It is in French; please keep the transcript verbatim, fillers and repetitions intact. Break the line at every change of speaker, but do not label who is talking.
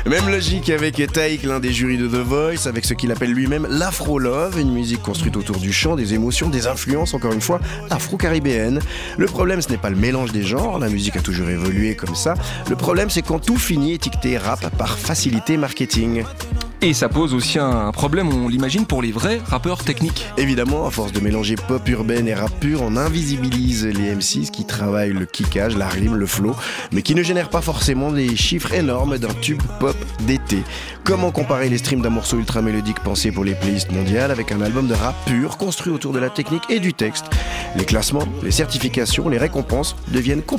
Même logique avec Taïk, l'un des jurys de The Voice, avec ce qu'il appelle lui-même l'Afro-Love, une musique construite autour du chant, des émotions, des influences, encore une fois, afro-caribéennes. Le problème, ce n'est pas le mélange des genres, la musique a toujours évolué comme ça. Le problème, c'est quand tout finit étiqueté rap par facilité marketing.
Et ça pose aussi un problème, on l'imagine, pour les vrais rappeurs techniques.
Évidemment, à force de mélanger pop urbaine et rap pur, on invisibilise les M Cs qui travaillent le kickage, la rime, le flow, mais qui ne génèrent pas forcément des chiffres énormes d'un tube pop d'été. Comment comparer les streams d'un morceau ultra mélodique pensé pour les playlists mondiales avec un album de rap pur construit autour de la technique et du texte ? Les classements, les certifications, les récompenses deviennent